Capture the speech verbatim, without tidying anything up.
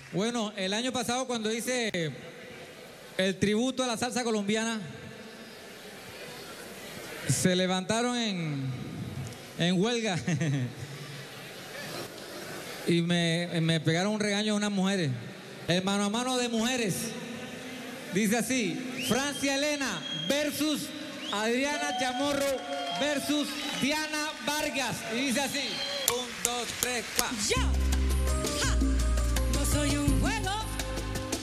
Bueno, el año pasado cuando hice el tributo a la salsa colombiana, se levantaron en, en huelga y me, me pegaron un regaño a unas mujeres. El mano a mano de mujeres. Dice así: Francia Elena versus Adriana Chamorro versus Diana Vargas. Y dice así: un, dos, tres, cuatro. ¡Ya!